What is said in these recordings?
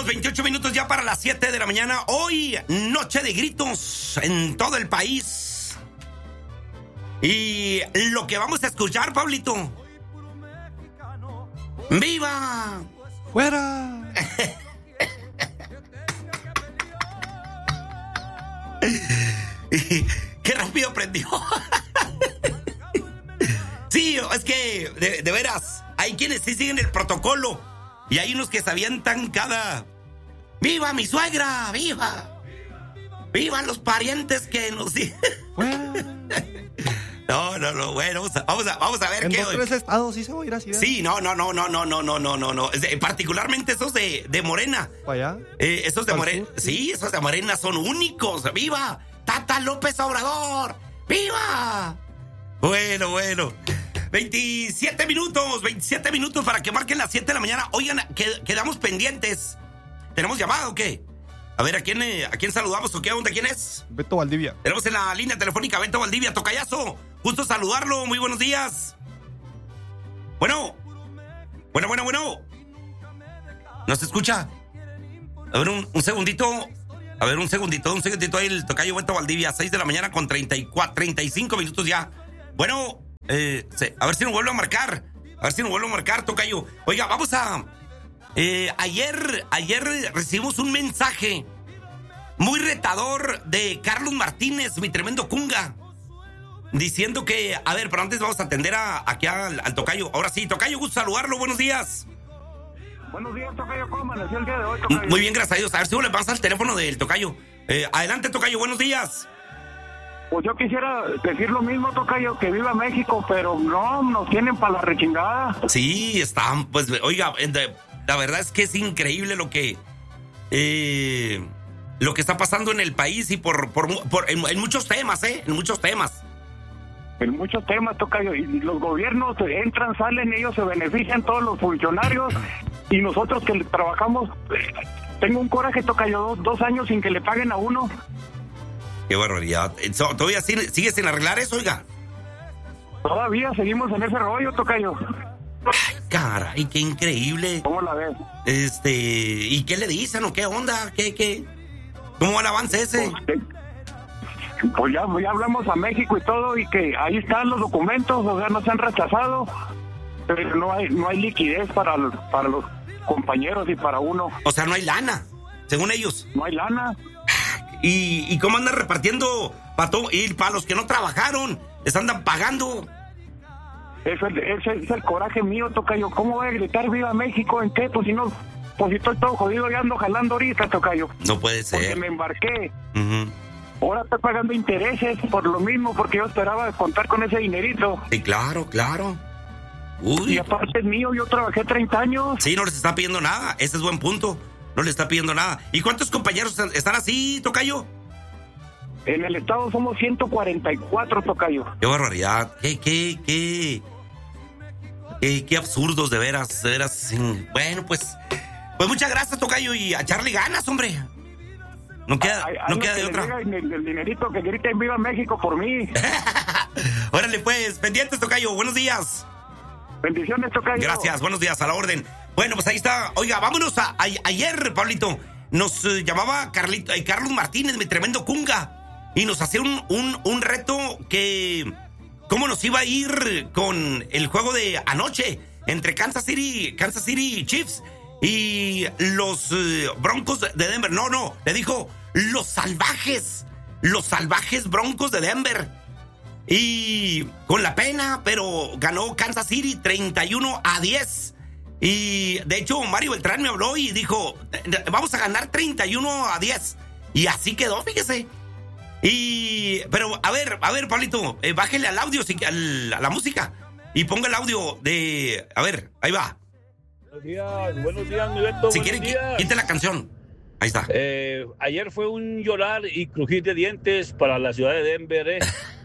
Vámonos, 28 minutos ya para las 7 de la mañana. Hoy, noche de gritos en todo el país. Y lo que vamos a escuchar, Pablito. ¡Viva! ¡Fuera! ¡Qué rápido aprendió! Sí, es que, de veras, hay quienes sí siguen el protocolo. Y hay unos que se avientan cada... ¡Viva mi suegra! ¡Viva! ¡Viva los parientes que nos... No, bueno, vamos a ver en qué... En 2-3 estados sí se va a ir así, ¿verdad? Sí, no. Particularmente esos de Morena. ¿Para allá? Esos de Morena... Sí, esos de Morena son únicos. ¡Viva! ¡Tata López Obrador! ¡Viva! Bueno. 27 minutos para que marquen las 7 de la mañana. Oigan, quedamos pendientes. ¿Tenemos llamada o qué? A ver, ¿a quién saludamos o qué onda? ¿Quién es? Beto Valdivia. Tenemos en la línea telefónica a Beto Valdivia. Tocayazo, gusto saludarlo. Muy buenos días. Bueno. ¿No se escucha? A ver, un segundito. Un segundito ahí el tocayo Beto Valdivia. 6 de la mañana con 35 minutos ya. Bueno, a ver si nos vuelve a marcar. Tocayo. Oiga, vamos a... Ayer recibimos un mensaje muy retador de Carlos Martínez, mi tremendo cunga, diciendo que... A ver, pero antes vamos a atender aquí al tocayo. Ahora sí, tocayo, gusto saludarlo. Buenos días. Buenos días, tocayo. ¿Cómo amaneció el día de hoy, tocayo? Muy bien, gracias a Dios. A ver si le pasa el teléfono del tocayo. Adelante, tocayo, buenos días. Pues yo quisiera decir lo mismo, tocayo, que viva México, pero no, nos tienen para la rechingada. Sí, está, pues, oiga, la verdad es que es increíble lo que está pasando en el país y en muchos temas, En muchos temas. En muchos temas, tocayo, y los gobiernos entran, salen, ellos se benefician, todos los funcionarios, y nosotros que trabajamos, tengo un coraje, tocayo, 2 años sin que le paguen a uno. Qué barbaridad. ¿Todavía sigue sin arreglar eso, oiga? Todavía seguimos en ese rollo, tocayo. Ay, caray, qué increíble. ¿Cómo la ves? ¿Y qué le dicen o qué onda? ¿Cómo va el avance ese? Pues ya hablamos a México y todo, y que ahí están los documentos, o sea, no se han rechazado, pero no hay liquidez para los compañeros y para uno. O sea, no hay lana, según ellos. No hay lana. ¿Y cómo andan repartiendo y para los que no trabajaron? ¿Les andan pagando? Ese es el coraje mío, tocayo. ¿Cómo voy a gritar viva México? ¿En qué? Pues si estoy todo jodido y ando jalando ahorita, tocayo. No puede ser. Porque me embarqué. Ahora estoy pagando intereses por lo mismo, porque yo esperaba contar con ese dinerito. Sí, claro. Uy. Y aparte es mío, yo trabajé 30 años. Sí, no les está pidiendo nada. Ese es buen punto. No le está pidiendo nada. ¿Y cuántos compañeros están así, tocayo? En el estado somos 144, tocayo. Qué barbaridad. Qué absurdos, de veras. Bueno, pues muchas gracias, tocayo, y a echarle ganas, hombre. No queda de otra. El dinerito que griten viva México por mí. Órale, pues, pendientes, tocayo. Buenos días. Bendiciones, tocayo. Gracias, buenos días, a la orden. Bueno, pues ahí está. Oiga, vámonos ayer, Pablito. Nos llamaba Carlos Martínez, mi tremendo cunga, y nos hacía un reto que... ¿Cómo nos iba a ir con el juego de anoche entre Kansas City Chiefs y los Broncos de Denver? No, le dijo los salvajes Broncos de Denver. Y con la pena, pero ganó Kansas City 31-10. Y de hecho Mario Beltrán me habló y dijo, vamos a ganar 31-10. Y así quedó, fíjese. Pero a ver, Pablito, bájele al audio, a la música, y ponga el audio de... A ver, ahí va. Buenos días, mi Beto. Si quiere, quite la canción. Ahí está. Ayer fue un llorar y crujir de dientes para la ciudad de Denver,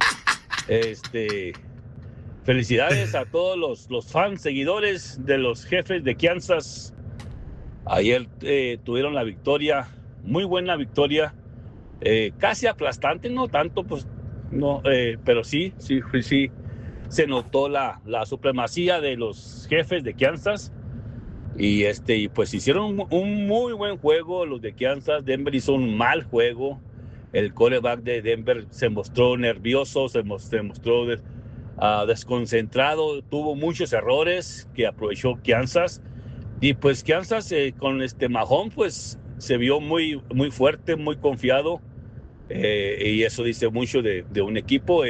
Felicidades a todos los fans, seguidores de los Jefes de Kansas. Ayer tuvieron la victoria, muy buena victoria. Casi aplastante, no tanto, pues no, pero sí se notó la supremacía de los Jefes de Kansas. Y pues hicieron un muy buen juego los de Kansas. Denver hizo un mal juego. El quarterback de Denver se mostró nervioso, se mostró desconcentrado, tuvo muchos errores que aprovechó Kansas. Y pues Kansas con Mahomes pues se vio muy, muy fuerte, muy confiado. Y eso dice mucho de un equipo.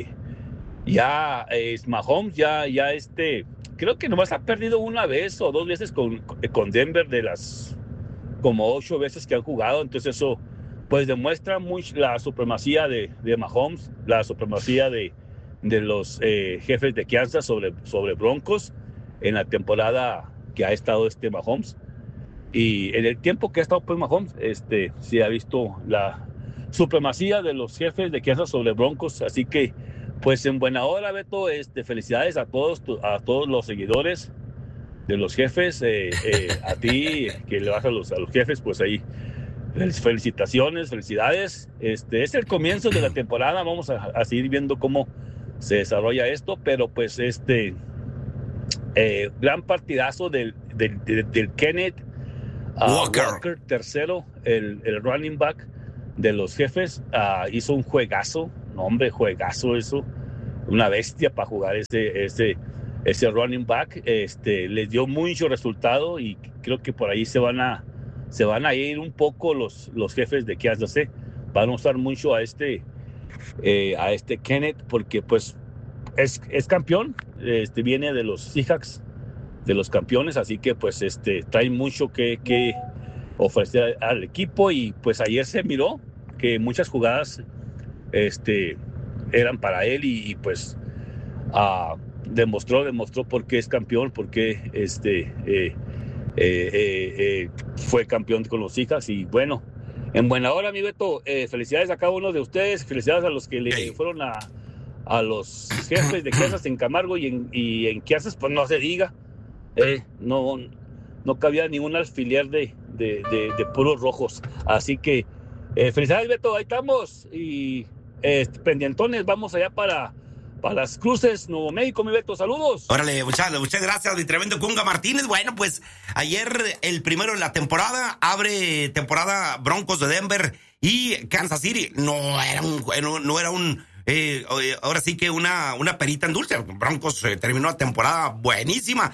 Mahomes creo que nomás ha perdido una vez o dos veces con Denver de las como 8 veces que han jugado. Entonces eso pues demuestra mucho la supremacía de Mahomes, la supremacía de los jefes de Kansas sobre Broncos en la temporada que ha estado Mahomes. Y en el tiempo que ha estado pues Mahomes, se ha visto la supremacía de los jefes de Kansas sobre Broncos. Así que pues en buena hora, Beto, felicidades a todos los seguidores de los jefes, a ti que le vas a los jefes, pues ahí felicitaciones, felicidades. Es el comienzo de la temporada, vamos a seguir viendo cómo se desarrolla esto, pero pues gran partidazo del Kenneth Walker tercero, el running back de los jefes, hizo un juegazo. No, hombre, juegazo eso. Una bestia para jugar ese running back. Les dio mucho resultado y creo que por ahí se van a ir un poco los jefes de Kansas. Van a usar mucho a Kenneth porque pues es campeón. Viene de los Seahawks, de los campeones, así que pues trae mucho que ofrecer al equipo. Y pues ayer se miró que muchas jugadas eran para él y pues demostró por qué es campeón, por qué fue campeón con los Seahawks. Y bueno, en buena hora, mi Beto, felicidades a cada uno de ustedes, felicidades a los que le fueron a los jefes de Kansas en Camargo y en Kansas, pues no se diga, no cabía ningún alfiler de puros rojos. Así que felicidades, Beto, ahí estamos. Y pendientones, vamos allá para Las Cruces, Nuevo México, mi Beto, saludos. Órale, muchas gracias, mi tremendo Kunga Martínez. Bueno, pues ayer el primero en la temporada, abre temporada Broncos de Denver y Kansas City. No era un ahora sí que una perita en dulce. Broncos terminó la temporada buenísima.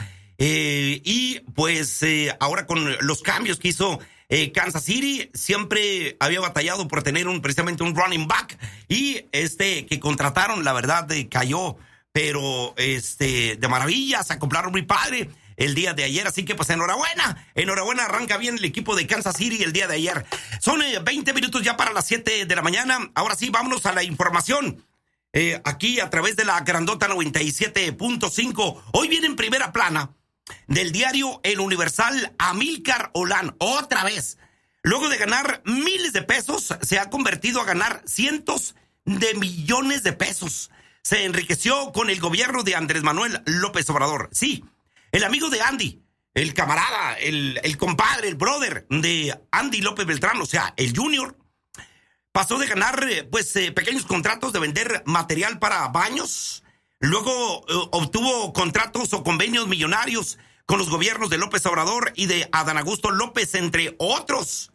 Y pues ahora con los cambios que hizo Kansas City, siempre había batallado por tener precisamente un running back, y que contrataron, la verdad, cayó, pero de maravilla, se acoplaron muy padre el día de ayer. Así que pues enhorabuena, arranca bien el equipo de Kansas City el día de ayer. Son 20 minutos ya para las 7 de la mañana. Ahora sí, vámonos a la información. Aquí a través de la grandota 97.5. Hoy viene en primera plana del diario El Universal Amílcar Olán, otra vez. Luego de ganar miles de pesos, se ha convertido a ganar cientos de millones de pesos. Se enriqueció con el gobierno de Andrés Manuel López Obrador. Sí, el amigo de Andy, el camarada, el compadre, el brother de Andy López Beltrán, o sea, el Junior, pasó de ganar pequeños contratos de vender material para baños. Luego obtuvo contratos o convenios millonarios con los gobiernos de López Obrador y de Adán Augusto López, entre otros.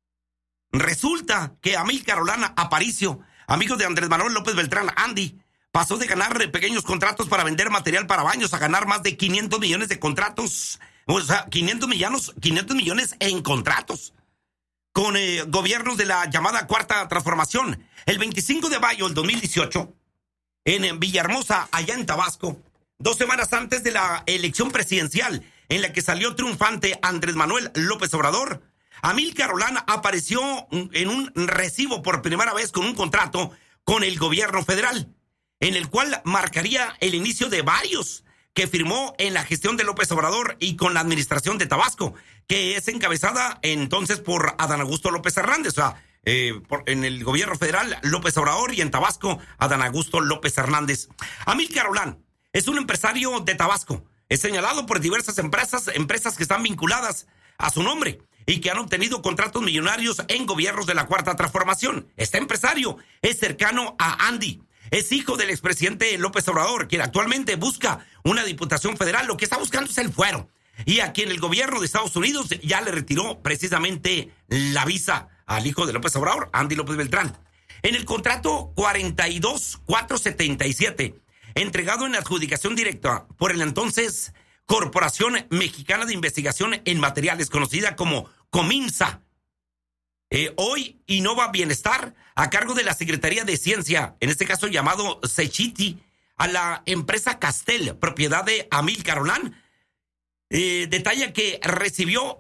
Resulta que Amílcar Olán Aparicio, amigo de Andrés Manuel López Beltrán, Andy, pasó de ganar pequeños contratos para vender material para baños a ganar más de 500 millones de contratos. O sea, 500 millones en contratos con gobiernos de la llamada Cuarta Transformación. El 25 de mayo del 2018, en Villahermosa, allá en Tabasco, 2 semanas antes de la elección presidencial en la que salió triunfante Andrés Manuel López Obrador, Amílcar Olán apareció en un recibo por primera vez con un contrato con el gobierno federal, en el cual marcaría el inicio de varios que firmó en la gestión de López Obrador y con la administración de Tabasco, que es encabezada entonces por Adán Augusto López Hernández. O sea, en el gobierno federal, López Obrador, y en Tabasco, Adán Augusto López Hernández. Amílcar Olán es un empresario de Tabasco. Es señalado por diversas empresas que están vinculadas a su nombre y que han obtenido contratos millonarios en gobiernos de la Cuarta Transformación. Este empresario es cercano a Andy. Es hijo del expresidente López Obrador, quien actualmente busca una diputación federal. Lo que está buscando es el fuero. y a quien el gobierno de Estados Unidos ya le retiró precisamente la visa al hijo de López Obrador, Andy López Beltrán. En el contrato 42477, entregado en adjudicación directa por el entonces Corporación Mexicana de Investigación en Materiales, conocida como Cominsa, hoy Innova Bienestar, a cargo de la Secretaría de Ciencia, en este caso llamado Sechiti, a la empresa Castel, propiedad de Amílcar Olán, detalla que recibió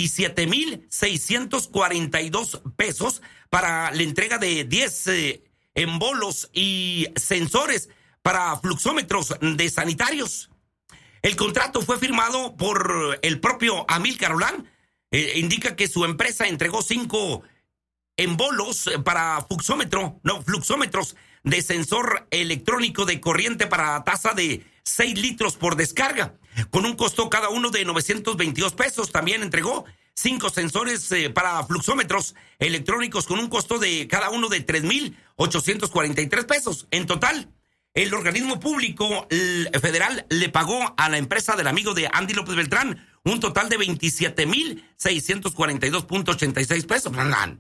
27,642 pesos para la entrega de 10 embolos y sensores para fluxómetros de sanitarios. El contrato fue firmado por el propio Amílcar Olán. Indica que su empresa entregó 5 embolos para fluxómetros de sensor electrónico de corriente para tasa de 6 litros por descarga, con un costo cada uno de 922 pesos. También entregó 5 sensores para fluxómetros electrónicos con un costo de cada uno de 3,843 pesos. En total, el organismo público federal le pagó a la empresa del amigo de Andy López Beltrán un total de 27,642.86 pesos.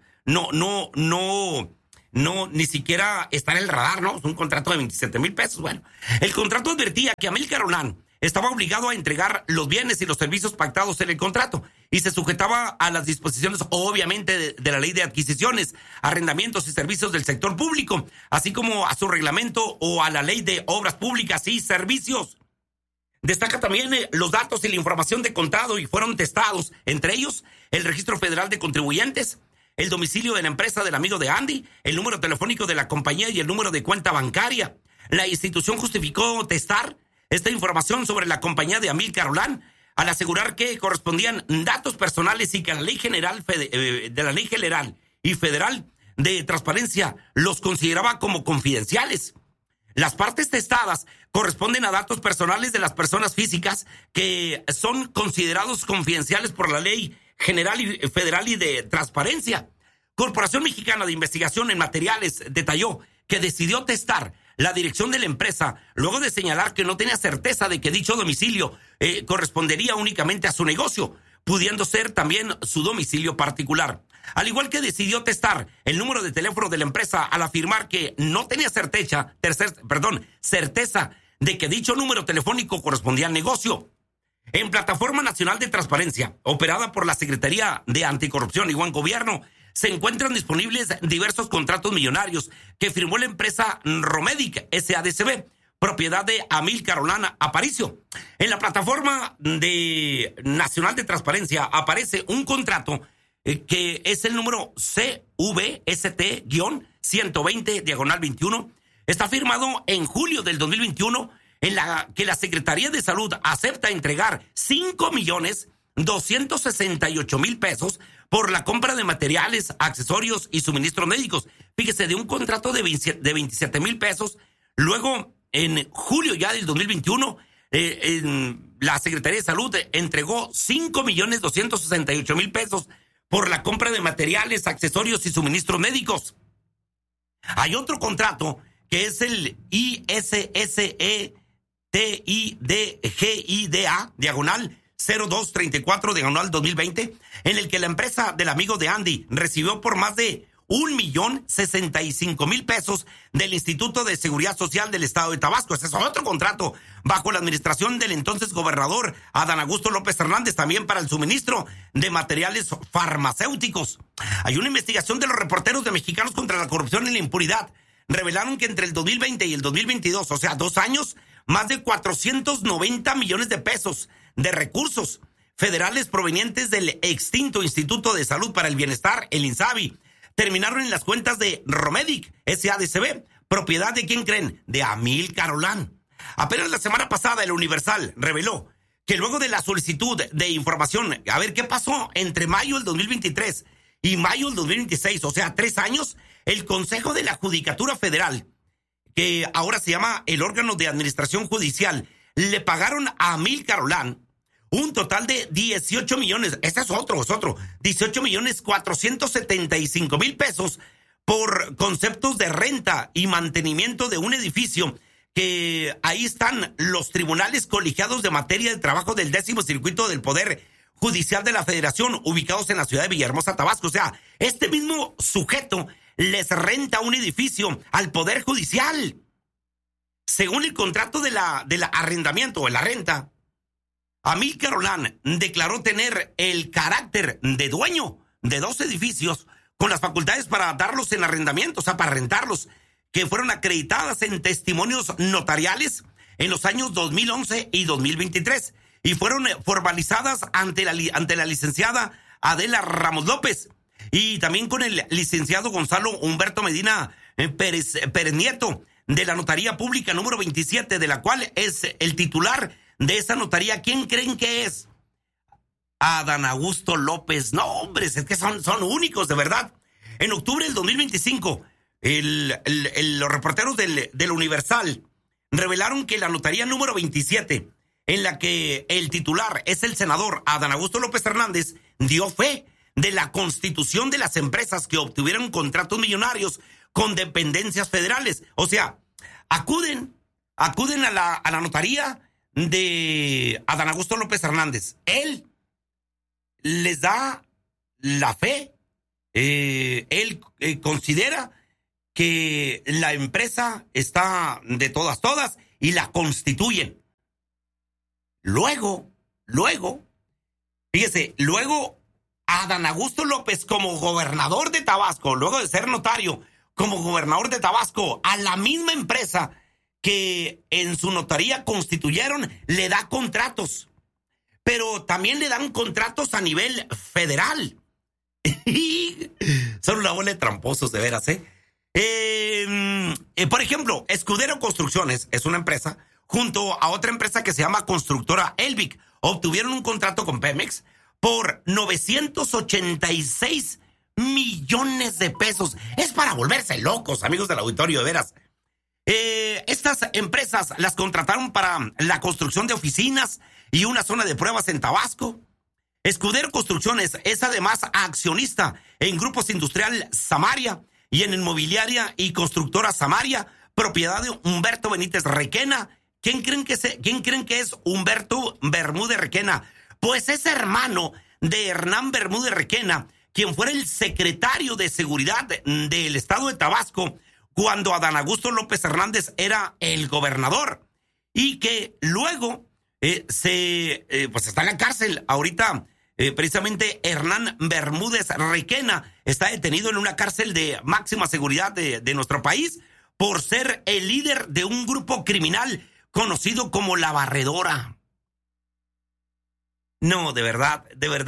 No, ni siquiera está en el radar, ¿no? Es un contrato de 27,000 pesos. Bueno, el contrato advertía que Amílcar Olán estaba obligado a entregar los bienes y los servicios pactados en el contrato y se sujetaba a las disposiciones, obviamente, de la Ley de Adquisiciones, Arrendamientos y Servicios del Sector Público, así como a su reglamento o a la Ley de Obras Públicas y Servicios. Destaca también los datos y la información de contado y fueron testados, entre ellos el Registro Federal de Contribuyentes, el domicilio de la empresa del amigo de Andy, el número telefónico de la compañía y el número de cuenta bancaria. La institución justificó testar esta información sobre la compañía de Amílcar Olán al asegurar que correspondían datos personales y que la Ley General y Federal de Transparencia los consideraba como confidenciales. Las partes testadas corresponden a datos personales de las personas físicas que son considerados confidenciales por la Ley General y Federal y de Transparencia. Corporación Mexicana de Investigación en Materiales detalló que decidió testar la dirección de la empresa luego de señalar que no tenía certeza de que dicho domicilio correspondería únicamente a su negocio, pudiendo ser también su domicilio particular. Al igual que decidió testar el número de teléfono de la empresa al afirmar que no tenía certeza de que dicho número telefónico correspondía al negocio. En Plataforma Nacional de Transparencia, operada por la Secretaría de Anticorrupción y Buen Gobierno, se encuentran disponibles diversos contratos millonarios que firmó la empresa Romedic SADCB, propiedad de Amílcar Olán Aparicio. En la Plataforma Nacional de Transparencia aparece un contrato que es el número CVST-120/21. Está firmado en julio del 2021, en la que la Secretaría de Salud acepta entregar 5,268,000 pesos por la compra de materiales, accesorios y suministros médicos. Fíjese, de un contrato de 27,000 pesos. Luego, en julio ya del 2021, la Secretaría de Salud entregó 5,268,000 pesos por la compra de materiales, accesorios y suministros médicos. Hay otro contrato que es el ISSETIDGIDA/0234/2020, en el que la empresa del amigo de Andy recibió por más de 1,065,000 pesos del Instituto de Seguridad Social del Estado de Tabasco. Ese es otro contrato bajo la administración del entonces gobernador Adán Augusto López Hernández, también para el suministro de materiales farmacéuticos. Hay una investigación de los reporteros de Mexicanos contra la Corrupción y la Impunidad. Revelaron que entre el 2020 y el 2022, o sea, 2 años, más de 490 millones de pesos de recursos federales provenientes del extinto Instituto de Salud para el Bienestar, el INSABI, terminaron en las cuentas de Romedic SADCB, propiedad de ¿quién creen? De Amílcar Olán. Apenas la semana pasada el Universal reveló que luego de la solicitud de información, a ver qué pasó entre mayo del 2023 y mayo del 2026, o sea, 3 años, el Consejo de la Judicatura Federal, que ahora se llama el órgano de administración judicial, le pagaron a Amílcar Olán un total de 18 millones, este es otro, 18,475,000 pesos por conceptos de renta y mantenimiento de un edificio que ahí están los tribunales colegiados de materia de trabajo del 10º Circuito del Poder Judicial de la Federación, ubicados en la ciudad de Villahermosa, Tabasco. O sea, este mismo sujeto les renta un edificio al Poder Judicial. Según el contrato de la arrendamiento o la renta, Amílcar Olán declaró tener el carácter de dueño de 2 edificios con las facultades para darlos en arrendamiento, o sea, para rentarlos, que fueron acreditadas en testimonios notariales en los años 2011 y 2023 y fueron formalizadas ante la licenciada Adela Ramos López y también con el licenciado Gonzalo Humberto Medina Pérez Nieto de la Notaría Pública número 27, de la cual es el titular de esa notaría. ¿Quién creen que es? Adán Augusto López. No, hombres, es que son únicos, de verdad. En octubre del 2025, los reporteros del Universal revelaron que la notaría número 27, en la que el titular es el senador Adán Augusto López Hernández, dio fe de la constitución de las empresas que obtuvieron contratos millonarios con dependencias federales. O sea, acuden a la notaría de Adán Augusto López Hernández. Él les da la fe. Él considera que la empresa está de todas y la constituyen. Luego, fíjese, Adán Augusto López como gobernador de Tabasco, luego de ser notario como gobernador de Tabasco, a la misma empresa que en su notaría constituyeron, le da contratos. Pero también le dan contratos a nivel federal. Son una bola de tramposos, de veras, ¿eh? Por ejemplo, Escudero Construcciones es una empresa, junto a otra empresa que se llama Constructora Elvic, obtuvieron un contrato con Pemex por 986 millones de pesos. Es para volverse locos, amigos del auditorio, de veras. Estas empresas las contrataron para la construcción de oficinas y una zona de pruebas en Tabasco. Escudero Construcciones es además accionista en Grupos Industrial Samaria y en Inmobiliaria y Constructora Samaria, propiedad de Humberto Benítez Requena. ¿Quién creen que es Humberto Bermúdez Requena? Pues es hermano de Hernán Bermúdez Requena, quien fuera el secretario de Seguridad del Estado de Tabasco cuando Adán Augusto López Hernández era el gobernador, y que luego pues está en la cárcel. Ahorita, precisamente, Hernán Bermúdez Requena está detenido en una cárcel de máxima seguridad de nuestro país por ser el líder de un grupo criminal conocido como La Barredora. No, de verdad,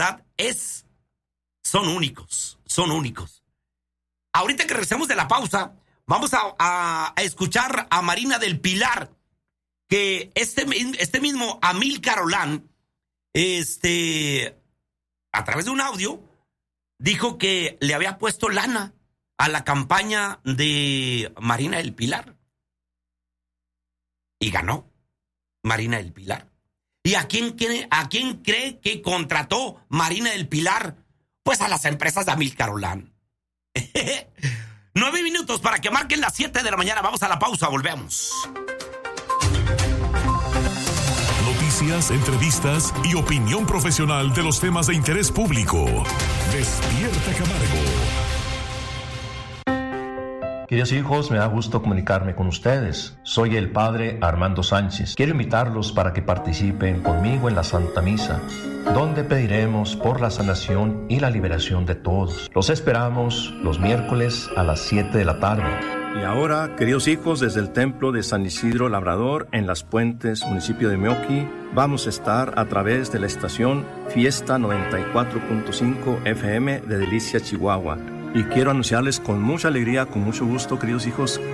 son únicos. Ahorita que regresemos de la pausa, vamos a escuchar a Marina del Pilar, que este mismo Amílcar Olán, a través de un audio, dijo que le había puesto lana a la campaña de Marina del Pilar. Y ganó Marina del Pilar. ¿Y a quién cree que contrató Marina del Pilar? Pues a las empresas de Amílcar Olán. 9 minutos para que marquen las 7 de la mañana. Vamos a la pausa, volvemos. Noticias, entrevistas y opinión profesional de los temas de interés público. Despierta Camargo. Queridos hijos, me da gusto comunicarme con ustedes. Soy el padre Armando Sánchez. Quiero invitarlos para que participen conmigo en la Santa Misa, donde pediremos por la sanación y la liberación de todos. Los esperamos los miércoles a las 7 de la tarde. Y ahora, queridos hijos, desde el templo de San Isidro Labrador, en Las Puentes, municipio de Meoqui, vamos a estar a través de la estación Fiesta 94.5 FM de Delicia, Chihuahua. Y quiero anunciarles con mucha alegría, con mucho gusto, queridos hijos,